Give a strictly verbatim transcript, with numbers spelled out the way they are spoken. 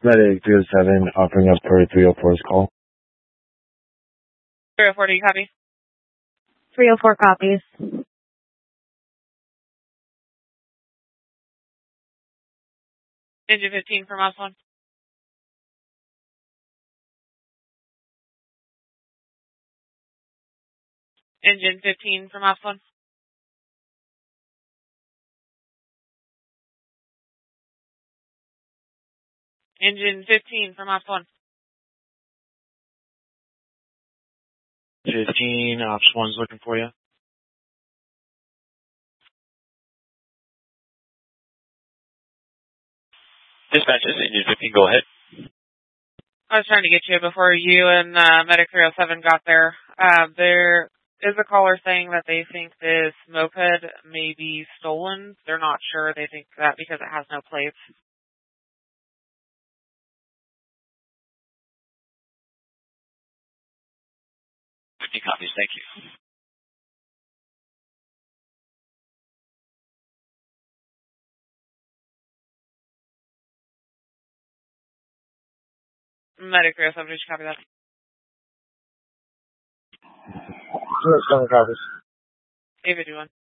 Medic three oh seven offering up for three oh four's call. three oh four, do you copy? three oh four copies. Engine fifteen from us one. Engine fifteen from us one. Engine fifteen from us one. fifteen, Ops one's looking for you. Dispatch, this is Engine fifteen, go ahead. I was trying to get you before you and uh, Medic three oh seven got there. Uh, there is a caller saying that they think this moped may be stolen. They're not sure. They think that because it has no plates. fifteen copies, thank you. Medic three oh seven, did you copy that? three oh seven copies. A fifty-one.